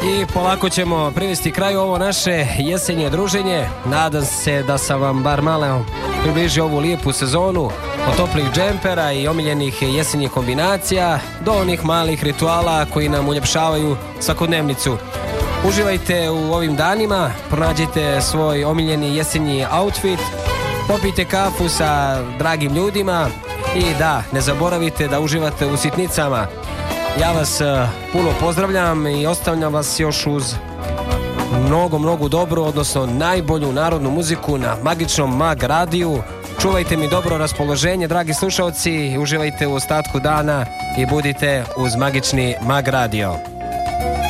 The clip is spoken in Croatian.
I polako ćemo privesti kraju ovo naše jesenje druženje. Nadam se da sam vam bar malo približio ovu lijepu sezonu, od toplih džempera i omiljenih jesenjih kombinacija do onih malih rituala koji nam uljepšavaju svakodnevnicu. Uživajte u ovim danima, pronađite svoj omiljeni jesenji outfit, popijte kafu sa dragim ljudima i da, ne zaboravite da uživate u sitnicama. Ja vas puno pozdravljam i ostavljam vas još uz mnogo dobro, odnosno najbolju narodnu muziku na magičnom Mag radiju. Čuvajte mi dobro raspoloženje, dragi slušalci, uživajte u ostatku dana i budite uz magični Mag radio.